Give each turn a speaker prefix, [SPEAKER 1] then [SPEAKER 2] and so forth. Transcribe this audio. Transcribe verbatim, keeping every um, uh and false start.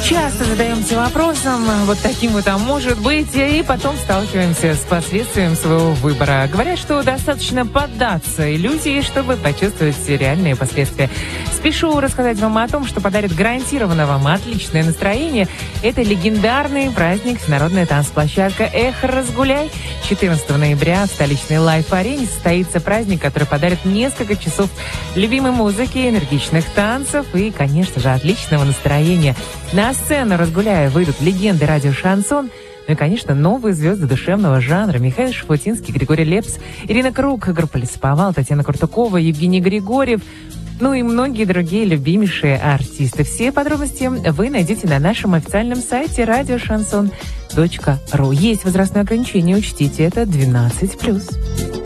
[SPEAKER 1] Часто задаемся вопросом, вот таким вот, а может быть, и потом сталкиваемся с последствием своего выбора. Говорят, что достаточно поддаться иллюзии, чтобы почувствовать реальные последствия. Спешу рассказать вам о том, что подарит гарантированно вам отличное настроение. Это легендарный праздник «Всенародная танцплощадка Эх, разгуляй». четырнадцатого ноября в столичной лайф-арене состоится праздник, который подарит несколько часов любимой музыки, энергичных танцев и, конечно же, отличного настроения. На сцену «Разгуляя» выйдут легенды радио «Шансон», ну и, конечно, новые звезды душевного жанра: Михаил Шафутинский, Григорий Лепс, Ирина Круг, группа «Лесоповал», Татьяна Куртукова, Евгений Григорьев, ну и многие другие любимейшие артисты. Все подробности вы найдете на нашем официальном сайте радио шансон точка ру. Есть возрастное ограничение, учтите, это двенадцать плюс.